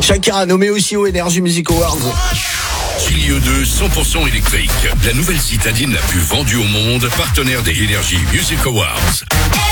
Shakira nommé aussi au Energy Music Awards. Giglio 2 100% électrique. La nouvelle citadine la plus vendue au monde, partenaire des Energy Music Awards.